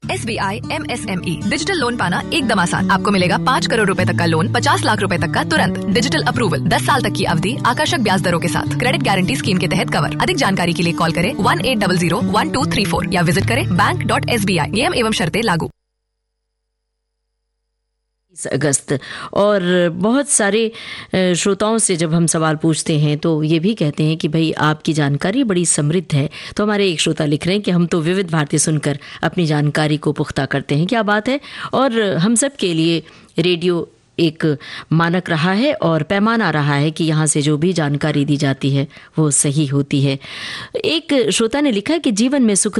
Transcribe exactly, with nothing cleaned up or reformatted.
S B I am S M E digital loan पाना एकदम आसान। आपको मिलेगा पाँच करोड़ रुपए तक का लोन, पचास लाख रुपए तक का तुरंत, डिजिटल अप्रूवल, दस साल तक की अवधि, आकर्षक ब्याज दरों के साथ, क्रेडिट गारंटी स्कीम के तहत कवर। अधिक जानकारी के लिए कॉल करें one eight double zero one two three four या विजिट करें bank dot S B I. नियम एवं शर्तें लागू। अगस्त और बहुत सारे श्रोताओं से जब हम सवाल पूछते हैं तो ये भी कहते हैं कि भाई आपकी जानकारी बड़ी समृद्ध है। तो हमारे एक श्रोता लिख रहे हैं कि हम तो विविध भारती सुनकर अपनी जानकारी को पुख्ता करते हैं। क्या बात है। और हम सब के लिए रेडियो एक मानक रहा है और पैमाना रहा है कि यहाँ से जो भी जानकारी दी जाती है वो सही होती है। एक श्रोता ने लिखा है कि जीवन में सुख